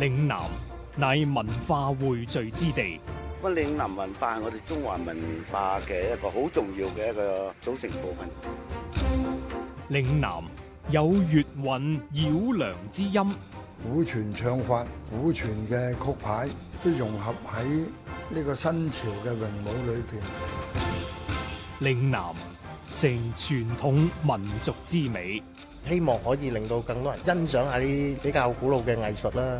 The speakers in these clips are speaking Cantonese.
嶺南乃文化匯聚之地， 咁嶺南文化係我哋中華文化嘅一個好重要嘅一個組成部分。 嶺南有粵韻繞梁之音， 古傳唱法、古傳嘅曲牌都融合喺呢個新潮嘅詠舞裏邊。 嶺南成傳統民族之美， 希望可以令到更多人欣賞下啲比較古老嘅藝術啦。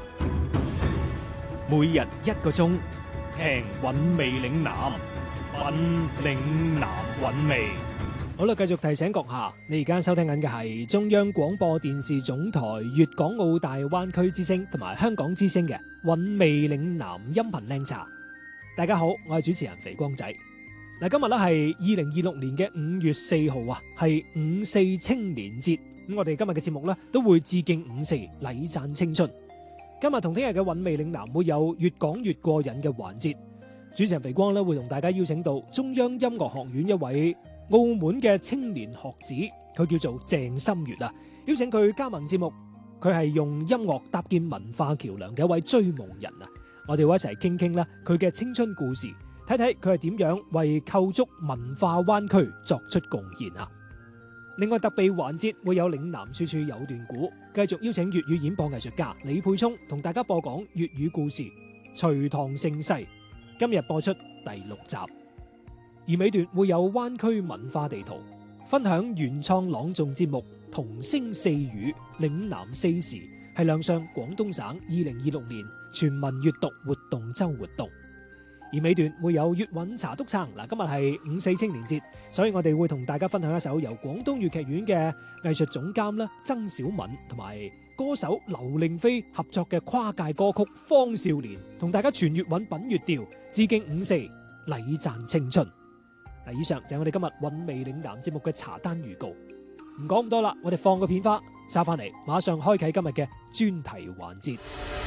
每日1個鐘，聽韻味嶺南，品嶺南韻味。好啦，繼續提醒閣下，你而家收聽緊嘅係中央廣播電視總台粵港澳大灣區之聲同埋香港之聲嘅韻味嶺南音頻靚茶。大家好，我係主持人肥光仔。嗱，今日咧係2026年嘅5月4號啊，係5·4青年節。咁我哋今日嘅節目咧都會致敬5·4，禮讚青春。今日同聽日嘅韻味嶺南會有越講越過癮嘅環節。主持人肥光咧會同大家邀請到中央音樂學院一位澳門嘅青年學子，佢叫做鄭心月啊，邀請佢加盟節目。佢係用音樂搭建文化橋樑嘅一位追夢人啊！我哋會一齊傾傾啦，佢嘅青春故事，睇睇佢係點樣為構築文化灣區作出貢獻啊！另外特備環節會有嶺南處處有段古，繼續邀請粵語演播藝術家李沛聰同大家播講粵語故事《隋唐盛世》，今日播出第6集。而尾段會有灣區文化地圖，分享原創朗誦節目《同聲四語嶺南四時》，係亮相廣東省2026年全民閱讀活動周活動。而尾段會有粵韻茶督撐，嗱，今日係5·4青年節，所以我哋會同大家分享一首由廣東粵劇院嘅藝術總監啦曾小敏同埋歌手劉令飛合作嘅跨界歌曲《方少年》，同大家傳粵韻品粵調，致敬5·4，禮讚青春。嗱，以上就係我哋今日韻味嶺南節目嘅茶單預告。唔講咁多啦，我哋放個片花，收翻嚟，馬上開啟今日嘅專題環節。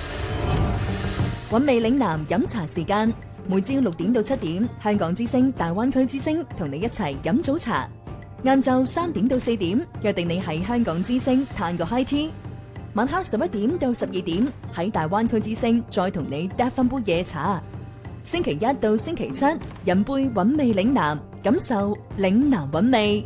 韻味嶺南飲茶時間，每朝6點到7點，香港之聲、大灣區之聲同你一齊飲早茶。晏晝3點到4點，約定你喺香港之聲嘆個 high tea。晚黑11點到12點，喺大灣區之聲再同你嗒翻杯夜茶。星期1到星期7，飲杯韻味嶺南，感受嶺南韻味。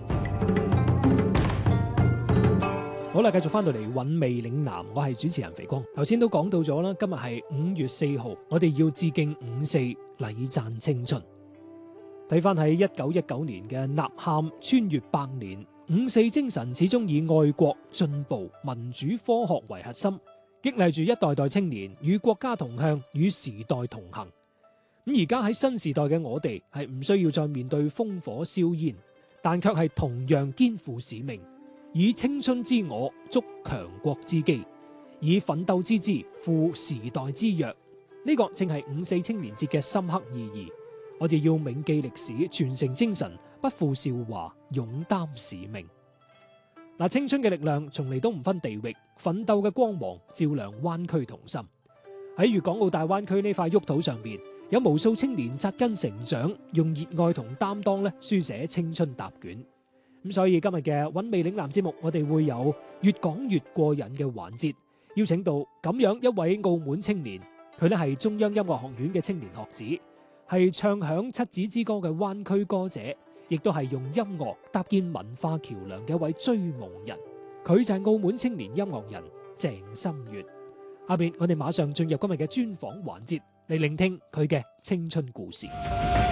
好啦，繼續翻到嚟韻味嶺南，我係主持人肥光。頭先都講到咗啦，今日係5月4號，我哋要致敬5·4，禮讚青春。睇翻喺1919年嘅吶喊穿越百年，5·4精神始終以愛國、進步、民主、科學為核心，激勵住一代代青年與國家同向，與時代同行。咁而家喺新時代嘅我哋係唔需要再面對烽火硝煙，但卻係同樣肩負使命，以青春之我築強國之基，以奮鬥之姿赴時代之約。呢個正係5·4青年節嘅深刻意義。我哋要銘記歷史，傳承精神，不負韶華，勇擔使命。嗱，青春嘅力量從嚟都唔分地域，奮鬥嘅光芒照亮灣區同心。喺粵港澳大灣區呢塊沃土上邊，有無數青年扎根成長，用熱愛同擔當咧書寫青春答卷。咁所以今日嘅韻味嶺南節目，我哋會有越講越過癮嘅環節，邀請到咁樣一位澳門青年，佢咧係中央音樂學院嘅青年學子，係唱響七子之歌嘅灣區歌者，亦都係用音樂搭建文化橋樑嘅一位追夢人。佢就係澳門青年音樂人鄭心月。下邊我哋馬上進入今日嘅專訪環節，嚟聆聽佢嘅青春故事。